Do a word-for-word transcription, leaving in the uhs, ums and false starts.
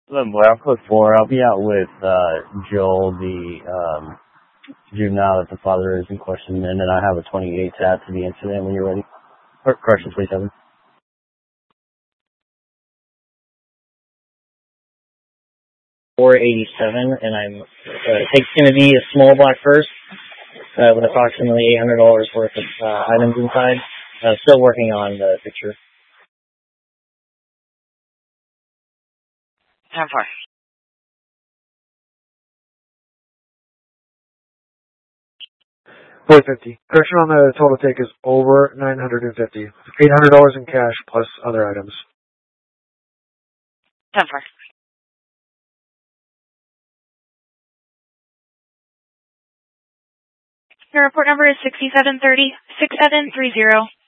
Look, boy, I'll put four. I'll be out with uh, Joel, the um, juvenile that the father is in question, and then I have a twenty-eight to add to the incident when you're ready. Or, correction, twenty-seven. four eighty-seven, and I'm uh, it's going to be a small block first uh, with approximately eight hundred dollars worth of uh, items inside. Uh, still working on the picture. ten four. four fifty. Correction on the total take is over nine hundred fifty. eight hundred dollars in cash plus other items. ten four. Your report number is six seven three zero, six seven three zero.